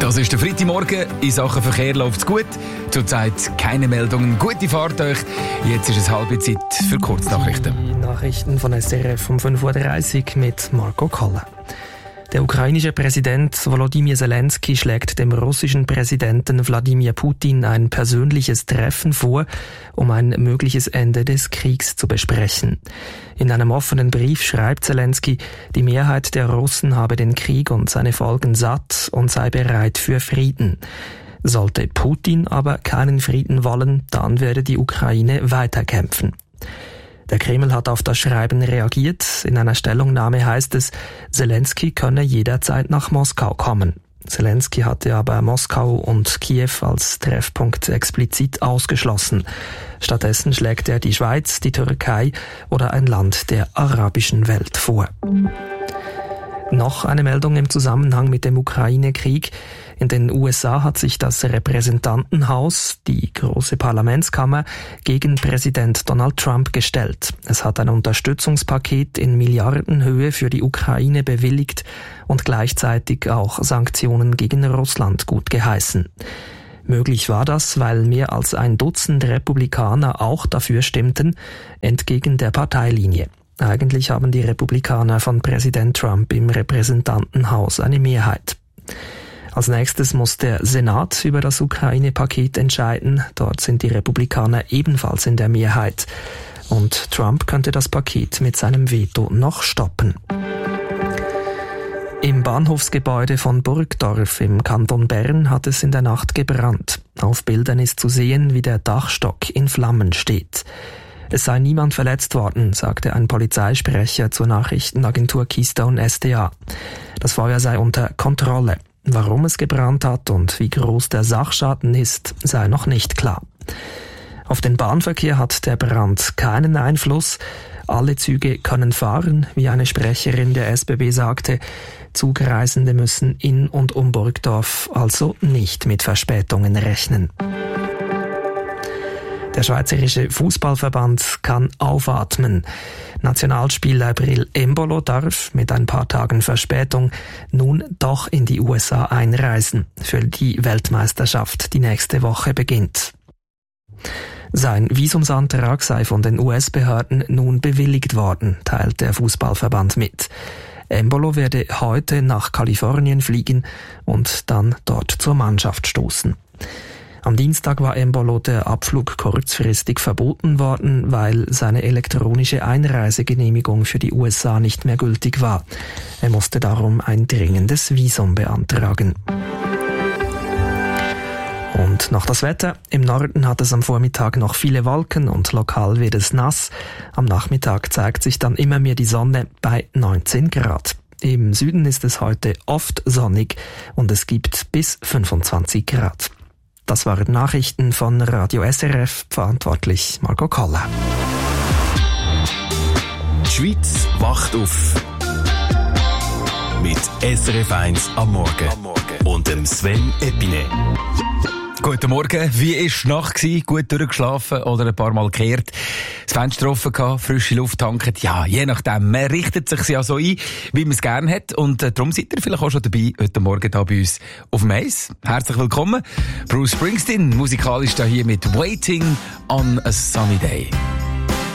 Das ist der Freitagmorgen. In Sachen Verkehr läuft es gut. Zurzeit keine Meldungen. Gute Fahrt euch. Jetzt ist es halbe Zeit für Kurznachrichten. Die Nachrichten von SRF um 5.30 Uhr mit Marco Kolle. Der ukrainische Präsident Volodymyr Zelensky schlägt dem russischen Präsidenten Wladimir Putin ein persönliches Treffen vor, um ein mögliches Ende des Kriegs zu besprechen. In einem offenen Brief schreibt Zelensky, die Mehrheit der Russen habe den Krieg und seine Folgen satt und sei bereit für Frieden. Sollte Putin aber keinen Frieden wollen, dann werde die Ukraine weiterkämpfen. Der Kreml hat auf das Schreiben reagiert. In einer Stellungnahme heißt es, Zelensky könne jederzeit nach Moskau kommen. Zelensky hatte aber Moskau und Kiew als Treffpunkt explizit ausgeschlossen. Stattdessen schlägt er die Schweiz, die Türkei oder ein Land der arabischen Welt vor. Noch eine Meldung im Zusammenhang mit dem Ukraine-Krieg. In den USA hat sich das Repräsentantenhaus, die große Parlamentskammer, gegen Präsident Donald Trump gestellt. Es hat ein Unterstützungspaket in Milliardenhöhe für die Ukraine bewilligt und gleichzeitig auch Sanktionen gegen Russland gutgeheißen. Möglich war das, weil mehr als ein Dutzend Republikaner auch dafür stimmten, entgegen der Parteilinie. Eigentlich haben die Republikaner von Präsident Trump im Repräsentantenhaus eine Mehrheit. Als nächstes muss der Senat über das Ukraine-Paket entscheiden. Dort sind die Republikaner ebenfalls in der Mehrheit. Und Trump könnte das Paket mit seinem Veto noch stoppen. Im Bahnhofsgebäude von Burgdorf im Kanton Bern hat es in der Nacht gebrannt. Auf Bildern ist zu sehen, wie der Dachstock in Flammen steht. Es sei niemand verletzt worden, sagte ein Polizeisprecher zur Nachrichtenagentur Keystone SDA. Das Feuer sei unter Kontrolle. Warum es gebrannt hat und wie groß der Sachschaden ist, sei noch nicht klar. Auf den Bahnverkehr hat der Brand keinen Einfluss. Alle Züge können fahren, wie eine Sprecherin der SBB sagte. Zugreisende müssen in und um Burgdorf also nicht mit Verspätungen rechnen. Der Schweizerische Fußballverband kann aufatmen. Nationalspieler Bril Embolo darf mit ein paar Tagen Verspätung nun doch in die USA einreisen, für die Weltmeisterschaft die nächste Woche beginnt. Sein Visumsantrag sei von den US-Behörden nun bewilligt worden, teilt der Fußballverband mit. Embolo werde heute nach Kalifornien fliegen und dann dort zur Mannschaft stoßen. Am Dienstag war Embolo der Abflug kurzfristig verboten worden, weil seine elektronische Einreisegenehmigung für die USA nicht mehr gültig war. Er musste darum ein dringendes Visum beantragen. Und noch das Wetter. Im Norden hat es am Vormittag noch viele Wolken und lokal wird es nass. Am Nachmittag zeigt sich dann immer mehr die Sonne bei 19 Grad. Im Süden ist es heute oft sonnig und es gibt bis 25 Grad. Das waren Nachrichten von Radio SRF, verantwortlich Marco Koller. Die Schweiz wacht auf. Mit SRF 1 am Morgen. Und dem Sven Epine. Guten Morgen. Wie war die Nacht? Gut durchgeschlafen oder ein paar Mal gekehrt? Das Fenster offen gehabt, frische Luft tanken? Ja, je nachdem. Man richtet sich ja so ein, wie man es gerne hat. Und darum seid ihr vielleicht auch schon dabei, heute Morgen hier bei uns auf dem Eis. Herzlich willkommen. Bruce Springsteen, musikalisch da hier mit Waiting on a Sunny Day.